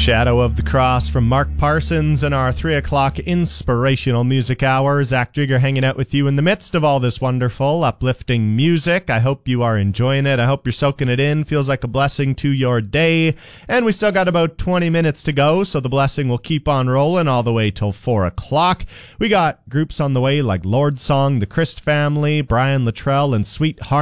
Shadow of the Cross from Mark Parsons in our 3 o'clock inspirational music hour. Zach Drieger hanging out with you in the midst of all this wonderful, uplifting music. I hope you are enjoying it. I hope you're soaking it in. Feels like a blessing to your day. And we still got about 20 minutes to go, so the blessing will keep on rolling all the way till 4 o'clock. We got groups on the way like Lord Song, the Christ Family, Brian Luttrell, and Sweet Heart.